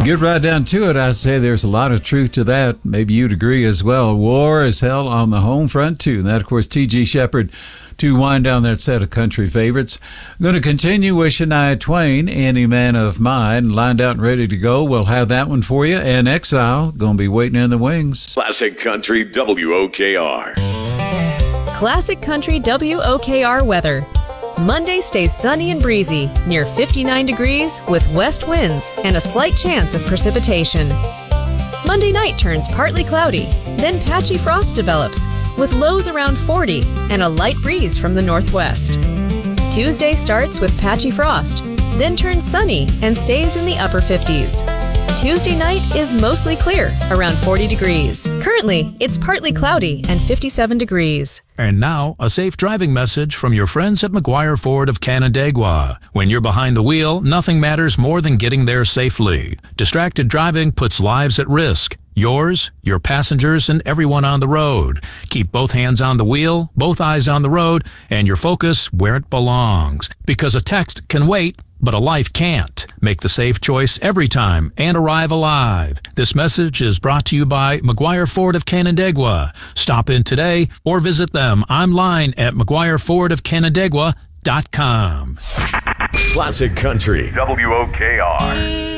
Get right down to it. I say there's a lot of truth to that. Maybe you'd agree as well. War is hell on the home front, too. And that, of course, T.G. Shepherd to wind down that set of country favorites. I'm going to continue with Shania Twain, Any Man of Mine, lined out and ready to go. We'll have that one for you. And Exile, going to be waiting in the wings. Classic Country WOKR. Classic Country WOKR weather. Monday stays sunny and breezy, near 59 degrees with west winds and a slight chance of precipitation. Monday night turns partly cloudy, then patchy frost develops with lows around 40 and a light breeze from the northwest. Tuesday starts with patchy frost, then turns sunny and stays in the upper 50s. Tuesday night is mostly clear, around 40 degrees. Currently, it's partly cloudy and 57 degrees. And now, a safe driving message from your friends at McGuire Ford of Canandaigua. When you're behind the wheel, nothing matters more than getting there safely. Distracted driving puts lives at risk. Yours, your passengers, and everyone on the road. Keep both hands on the wheel, both eyes on the road, and your focus where it belongs. Because a text can wait, but a life can't. Make the safe choice every time and arrive alive. This message is brought to you by McGuire Ford of Canandaigua. Stop in today or visit them online at McGuireFordofCanandaigua.com. Classic Country WOKR.